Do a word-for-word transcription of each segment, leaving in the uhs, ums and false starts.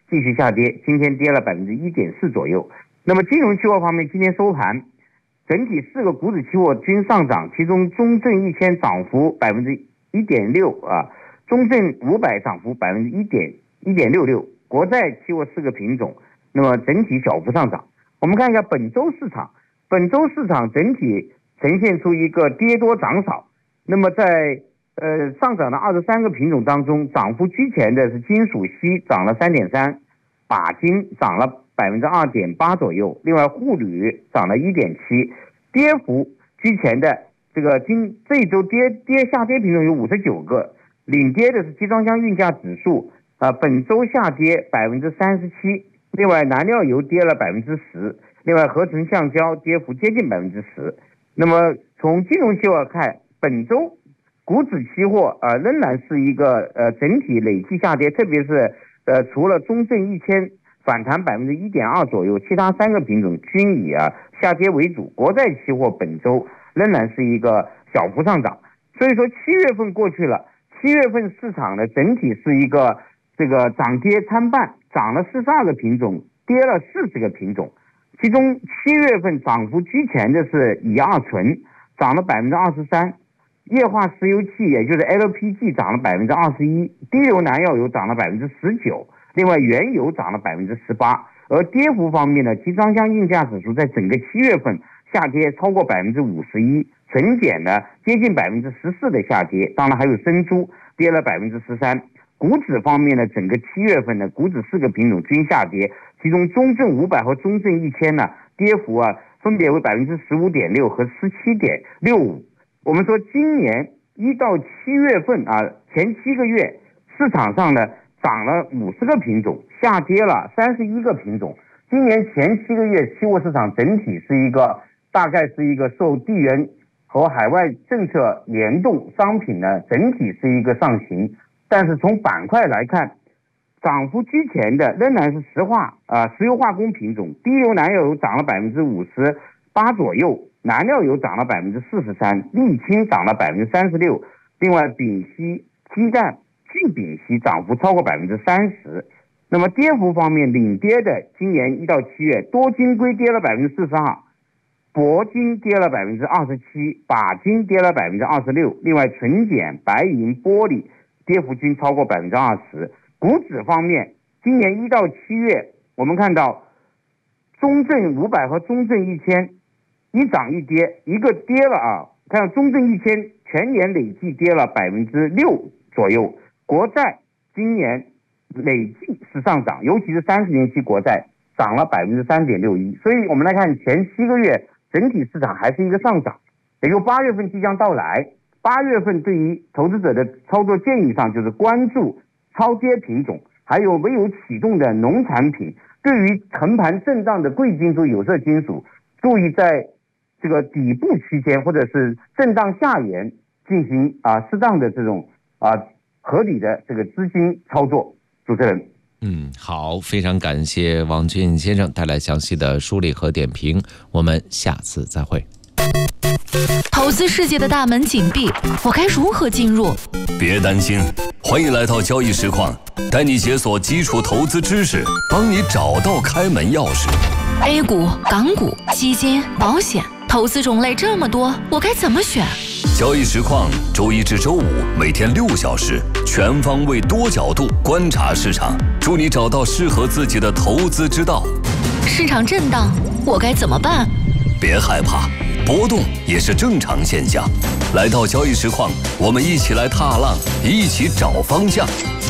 继续下跌，今天跌了百分之一点四左右。那么金融期货方面，今天收盘，整体四个股指期货均上涨，其中中证一千涨幅百分之一点六啊，中证五百涨幅百分之一点一点六六，国债期货四个品种，那么整体小幅上涨。我们看一下本周市场，本周市场整体呈现出一个跌多涨少。那么在呃上涨的二十三个品种当中，涨幅居前的是金属锡涨了三点三，钯金涨了百分之二点八左右，另外沪铝涨了一点七，跌幅居前的这个今这一周跌跌下跌品种有五十九个，领跌的是集装箱运价指数啊、呃，本周下跌百分之三十七，另外燃料油跌了百分之十，另外合成橡胶跌幅接近百分之十。那么从金融期货看，本周股指期货呃仍然是一个呃整体累计下跌，特别是呃除了中证一千反弹百分之一点二左右，其他三个品种均以啊下跌为主。国债期货本周仍然是一个小幅上涨，所以说七月份过去了，七月份市场的整体是一个这个涨跌参半，涨了四十二个品种，跌了四十个品种。其中七月份涨幅居前的是乙二醇，涨了百分之二十三，液化石油气也就是 L P G 涨了百分之二十一，低油燃料油涨了百分之十九，另外原油涨了百分之十八。而跌幅方面呢，集装箱运价指数在整个七月份下跌超过百分之五十一，纯碱呢接近百分之十四的下跌，当然还有生猪跌了百分之十三。股指方面呢，整个七月份呢，股指四个品种均下跌，其中中证五百和中证一千呢，跌幅啊分别为百分之十五点六和十七点六五。我们说今年一到七月份啊，前七个月市场上呢涨了五十个品种，下跌了三十一个品种。今年前七个月期货市场整体是一个大概是一个受地缘和海外政策联动，商品呢整体是一个上行。但是从板块来看，涨幅居前的仍然是石化啊、呃、石油化工品种，低油燃料油涨了百分之五十八左右，燃料油涨了百分之四十三，沥青涨了百分之三十六，另外丙烯、鸡蛋、聚丙烯涨幅超过百分之三十。那么跌幅方面，领跌的今年一到七月，多晶硅跌了百分之四十二，铂金跌了百分之二十七，钯金跌了百分之二十六，另外纯碱、白银、玻璃跌幅均超过百分之二十。股指方面，今年一到七月，我们看到中证五百和中证一千一涨一跌，一个跌了啊，看中证一千全年累计跌了百分之六左右，国债今年累计是上涨，尤其是三十年期国债涨了百分之三点六一。所以我们来看前七个月整体市场还是一个上涨，也就八月份即将到来。八月份对于投资者的操作建议上，就是关注超跌品种，还有没有启动的农产品。对于横盘震荡的贵金属、有色金属，注意在这个底部区间或者是震荡下沿进行啊适当的这种啊合理的这个资金操作。主持人， 嗯，好，非常感谢王俊先生带来详细的梳理和点评，我们下次再会。 投资世界的大门紧闭，我该如何进入？ 别担心，欢迎来到交易实况，带你解锁基础投资知识，帮你找到开门钥匙。 A 股、港股、基金、保险，投资种类这么多，我该怎么选？ 交易实况周一至周五每天六小时，全方位多角度观察市场，助你找到适合自己的投资之道。 市场震荡，我该怎么办？ 别害怕，波动也是正常现象。来到交易实况，我们一起来踏浪，一起找方向。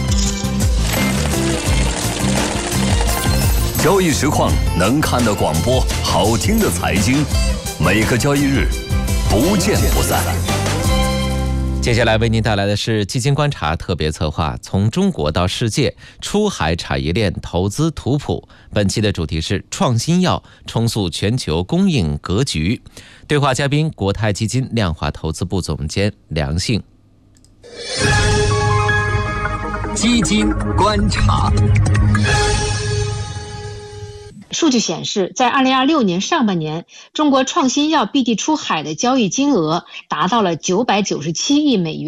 交易实况能看的广播，好听的财经，每个交易日不见不散。 接下来为您带来的是基金观察特别策划，从中国到世界，出海产业链投资图谱。本期的主题是创新药重塑全球供应格局。对话嘉宾，国泰基金量化投资部总监梁信。 基金观察。 数据显示，在二零二六年上半年，中国创新药 B D 出海的交易金额达到了九百九十七亿美元，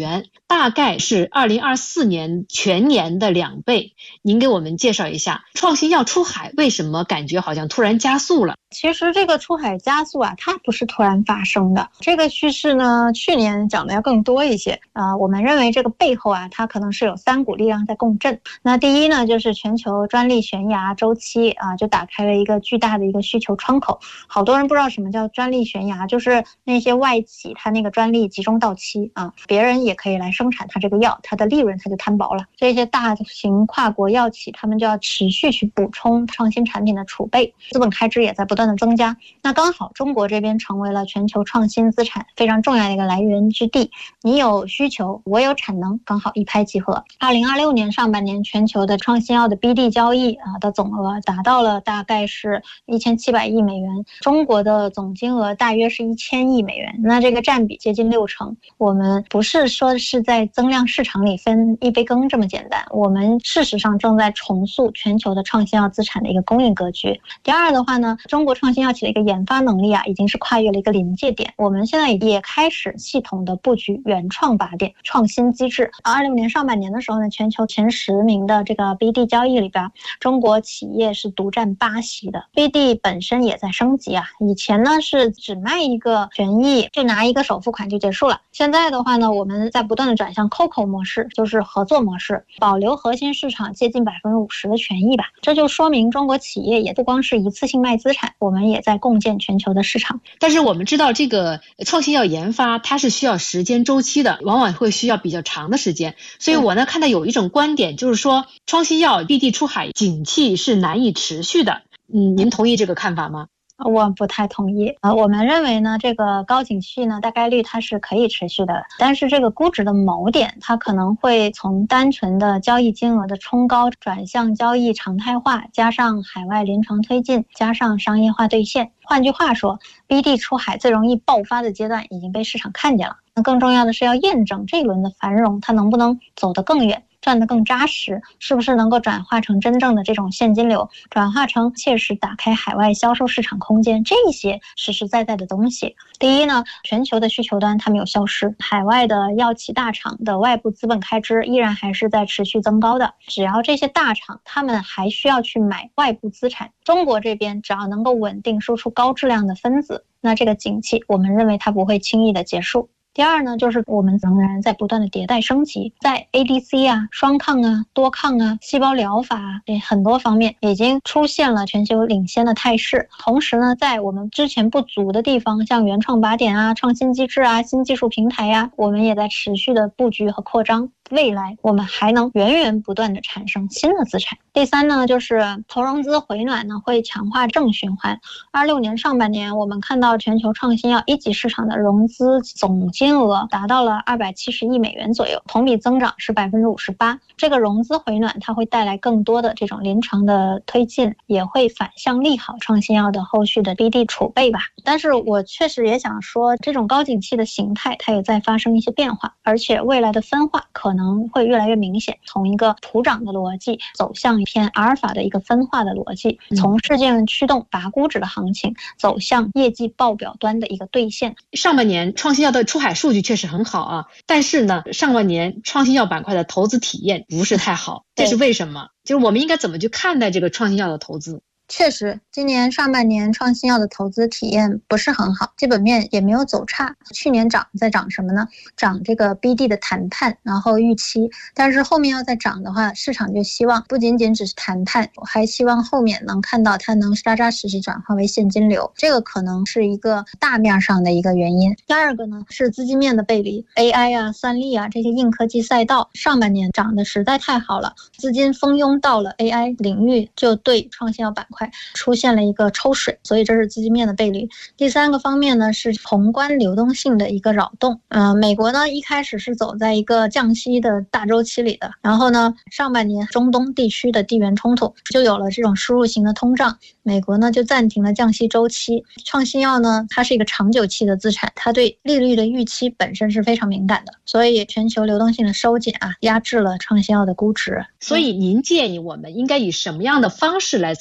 大概是二零二四年全年的两倍。您给我们介绍一下，创新药出海为什么感觉好像突然加速了？ 其实这个出海加速啊，它不是突然发生的。这个趋势呢，去年讲的要更多一些。呃，我们认为这个背后啊，它可能是有三股力量在共振。那第一呢，就是全球专利悬崖周期啊，就打开了一个巨大的一个需求窗口。好多人不知道什么叫专利悬崖，就是那些外企它那个专利集中到期啊，别人也可以来生产它这个药，它的利润它就摊薄了。这些大型跨国药企，他们就要持续去补充创新产品的储备，资本开支也在不断的增加。那刚好中国这边成为了全球创新资产非常重要的一个来源之地，你有需求，我有产能，刚好一拍即合。二零二六年上半年全球的创新药的 B D 交易啊的总额达到了大概是一千七百亿美元，中国的总金额大约是一千亿美元，那这个占比接近六成。我们不是说是在增量市场里分一杯羹这么简单，我们事实上正在重塑全球的创新药资产的一个供应格局。第二的话呢，中国创新药企的一个研发能力啊，已经是跨越了一个临界点。我们现在也开始系统的布局原创靶点创新机制。二六年上半年的时候呢，全球前十名的这个 B D 交易里边，中国企业是独占八席的。B D 本身也在升级啊，以前呢是只卖一个权益，就拿一个首付款就结束了。现在的话呢，我们在不断的转向 C O C O 模式，就是合作模式，保留核心市场接近百分之五十的权益吧。这就说明中国企业也不光是一次性卖资产，我们也在共建全球的市场。 但是我们知道这个创新药研发它是需要时间周期的，往往会需要比较长的时间。所以我呢看到有一种观点，就是说创新药 B D 出海景气是难以持续的。嗯，您同意这个看法吗？ 我不太同意。呃，我们认为呢，这个高景气呢，大概率它是可以持续的，但是这个估值的锚点，它可能会从单纯的交易金额的冲高转向交易常态化，加上海外临床推进，加上商业化兑现。换句话说 ，B D 出海最容易爆发的阶段已经被市场看见了。那更重要的是要验证这一轮的繁荣，它能不能走得更远，赚得更扎实，是不是能够转化成真正的这种现金流，转化成切实打开海外销售市场空间，这些实实在在的东西。第一呢，全球的需求端它没有消失，海外的药企大厂的外部资本开支依然还是在持续增高的。只要这些大厂他们还需要去买外部资产，中国这边只要能够稳定输出高质量的分子，那这个景气我们认为它不会轻易的结束。第二呢，就是我们仍然在不断的迭代升级，在 A D C 啊、双抗啊、多抗啊、细胞疗法啊，这很多方面已经出现了全球领先的态势。同时呢，在我们之前不足的地方，像原创靶点啊、创新机制啊、新技术平台啊，我们也在持续的布局和扩张。未来我们还能源源不断的产生新的资产。第三呢，就是投融资回暖呢，会强化正循环。二六年上半年，我们看到全球创新药一级市场的融资总金额达到了二百七十亿美元左右，同比增长是百分之五十八。这个融资回暖，它会带来更多的这种临床的推进，也会反向利好创新药的后续的 B D 储备吧。但是我确实也想说，这种高景气的形态，它也在发生一些变化，而且未来的分化可能可能会越来越明显，从一个普涨的逻辑走向一片阿尔法的一个分化的逻辑，从事件驱动拔估值的行情走向业绩报表端的一个兑现。 上半年创新药的出海数据确实很好啊，但是呢，上半年创新药板块的投资体验不是太好，这是为什么？就是我们应该怎么去看待这个创新药的投资？ 确实，今年上半年创新药的投资体验不是很好，基本面也没有走差。去年涨在涨什么呢？涨这个 B D 的谈判，然后预期。但是后面要再涨的话，市场就希望不仅仅只是谈判，我还希望后面能看到它能扎扎实实转化为现金流。这个可能是一个大面上的一个原因。第二个呢，是资金面的背离 ，A I 啊、算力啊这些硬科技赛道，上半年涨得实在太好了，资金蜂拥到了 A I 领域，就对创新药板块出现了一个抽水，所以这是资金面的背离。第三个方面呢，是宏观流动性的一个扰动。呃，美国呢一开始是走在一个降息的大周期里的，然后呢上半年中东地区的地缘冲突就有了这种输入型的通胀，美国呢就暂停了降息周期。创新药呢它是一个长久期的资产，它对利率的预期本身是非常敏感的，所以全球流动性的收紧啊，压制了创新药的估值。 所以您建议我们应该以什么样的方式来参与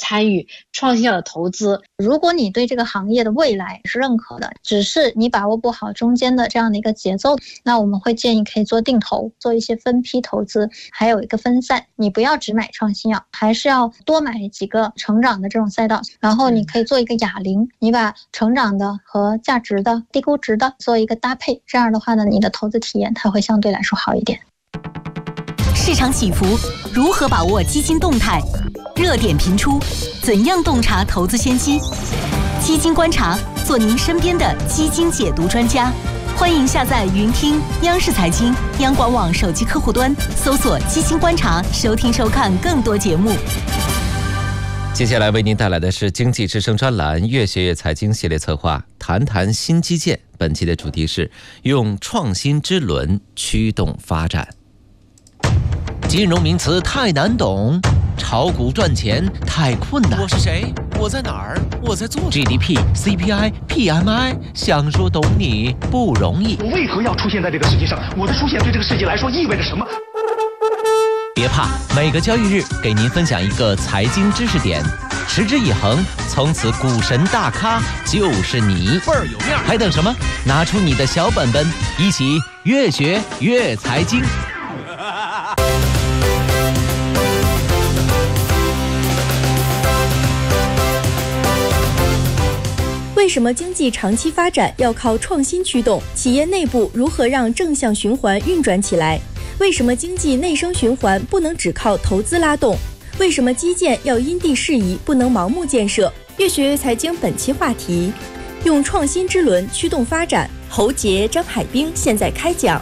创新药的投资。 如果你对这个行业的未来是认可的，只是你把握不好中间的这样的一个节奏，那我们会建议可以做定投，做一些分批投资，还有一个分散。你不要只买创新药，还是要多买几个成长的这种赛道，然后你可以做一个哑铃，你把成长的和价值的、低估值的做一个搭配，这样的话呢，你的投资体验它会相对来说好一点。 市场起伏，如何把握基金动态？热点频出，怎样洞察投资先机？基金观察，做您身边的基金解读专家。欢迎下载云听央视财经、央广网手机客户端，搜索“基金观察”，收听收看更多节目。 接下来为您带来的是经济之声专栏越学越财经系列策划，谈谈新基建。本期的主题是用创新之轮驱动发展。金融名词太难懂，炒股赚钱太困难。 我是谁？我在哪儿？我在做 G D P、C P I、P M I， 想说懂你不容易。 我为何要出现在这个世界上？我的出现对这个世界来说意味着什么？ 别怕，每个交易日给您分享一个财经知识点，持之以恒，从此股神大咖就是你， 倍儿有面。 还等什么？拿出你的小本本，一起越学越财经。 为什么经济长期发展要靠创新驱动？企业内部如何让正向循环运转起来？为什么经济内生循环不能只靠投资拉动？为什么基建要因地适宜，不能盲目建设？越学越财经本期话题：用创新之轮驱动发展。侯杰、张海滨现在开讲。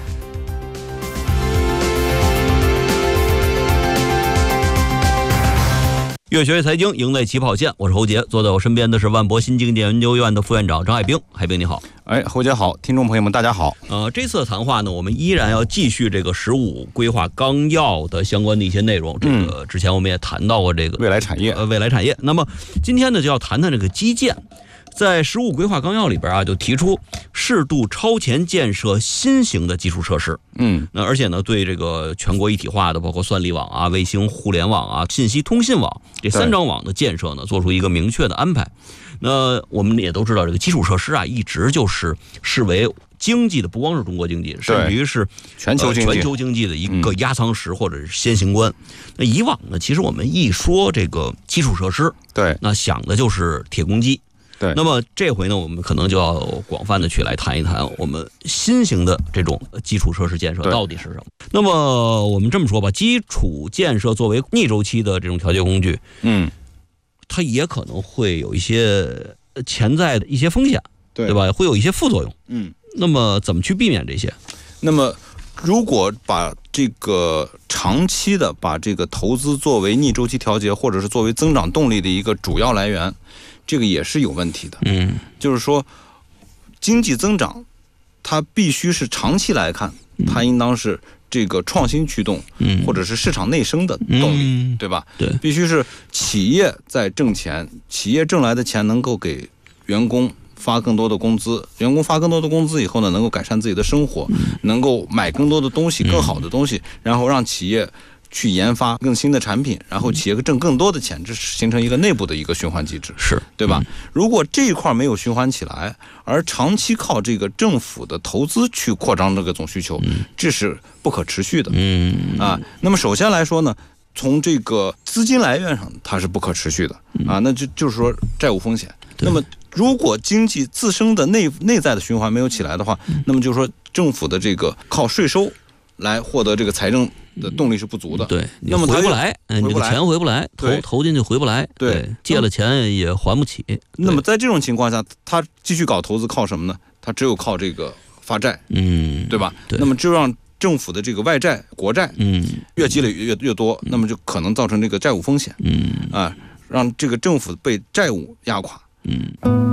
越学越财经，赢在起跑线。我是侯杰，坐在我身边的是万博新经济研究院的副院长张海滨。海滨你好。 哎，侯杰好，听众朋友们大家好。 呃，这次的谈话呢，我们依然要继续这个十五规划纲要的相关的一些内容。这个之前我们也谈到过这个未来产业， 呃，未来产业。那么今天呢，就要谈谈这个基建。在十五规划纲要里边啊，就提出适度超前建设新型的基础设施。 嗯， 那而且呢，对这个全国一体化的，包括算力网啊、卫星互联网啊、信息通信网这三张网的建设呢，做出一个明确的安排。那我们也都知道，这个基础设施啊，一直就是视为经济的，不光是中国经济，甚至于是全球经济、 呃、全球经济的一个压舱石或者是先行官。嗯、那以往呢，其实我们一说这个基础设施， 对， 那想的就是铁公鸡。 对， 那么这回呢，我们可能就要广泛的去来谈一谈我们新型的这种基础设施建设到底是什么。那么我们这么说吧，基础建设作为逆周期的这种调节工具， 嗯， 它也可能会有一些潜在的一些风险， 对对吧？会有一些副作用。 嗯， 那么怎么去避免这些？ 那么如果把这个长期的把这个投资作为逆周期调节，或者是作为增长动力的一个主要来源，这个也是有问题的。 嗯， 就是说经济增长它必须是长期来看，它应当是这个创新驱动， 嗯， 或者是市场内生的动力， 嗯、 对吧？ 对， 必须是企业在挣钱，企业挣来的钱能够给员工发更多的工资，员工发更多的工资以后呢，能够改善自己的生活， 嗯、 能够买更多的东西，更好的东西，然后让企业去研发更新的产品，然后企业挣更多的钱，这是形成一个内部的一个循环机制， 是对吧？嗯、如果这一块没有循环起来，而长期靠这个政府的投资去扩张这个总需求， 嗯、 这是不可持续的。 嗯啊，那么首先来说呢，从这个资金来源上，它是不可持续的啊，那就就是说债务风险。那么如果经济自身的内内在的循环没有起来的话，那么就是说政府的这个靠税收来获得这个财政的动力是不足的。 对， 那么回不来，嗯，这个钱回不来，投投进去回不来， 对， 借了钱也还不起。 那么在这种情况下，他继续搞投资靠什么呢？他只有靠这个发债， 嗯， 对吧？ 对， 那么就让政府的这个外债、国债， 嗯， 越积累越越多，那么就可能造成这个债务风险， 嗯啊，让这个政府被债务压垮。 嗯，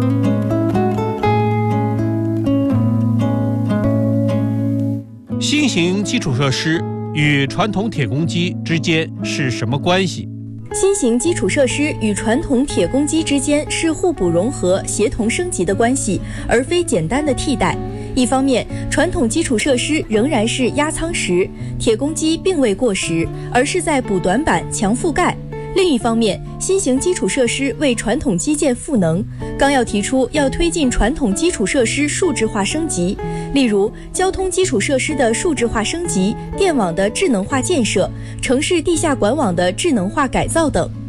新型基础设施与传统铁公鸡之间是什么关系？ 新型基础设施与传统铁公鸡之间是互补融合、协同升级的关系，而非简单的替代。一方面，传统基础设施仍然是压舱石，铁公鸡并未过时，而是在补短板、强覆盖。 另一方面，新型基础设施为传统基建赋能，纲要提出要推进传统基础设施数字化升级，例如交通基础设施的数字化升级、电网的智能化建设、城市地下管网的智能化改造等。